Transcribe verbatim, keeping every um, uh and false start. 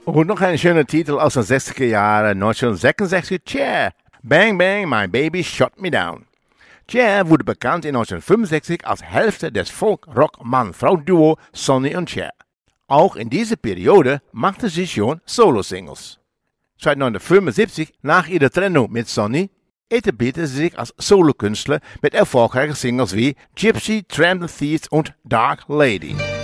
Und noch ein schöner Titel aus den sechziger Jahren, neunzehnhundertsechsundsechzig, Cher. Bang Bang, My Baby Shot Me Down. Cher wurde bekannt in neunzehnhundertfünfundsechzig als Hälfte des Folk-Rock-Mann-Frau-Duo Sonny und Cher. Auch in dieser Periode machte sie schon Solo-Singles. Seit neunzehnhundertfünfundsiebzig, nach ihrer Trennung mit Sonny, etablierte sie sich als Solokünstler mit erfolgreichen Singles wie Gypsy, Tramp and Thieves und Dark Lady.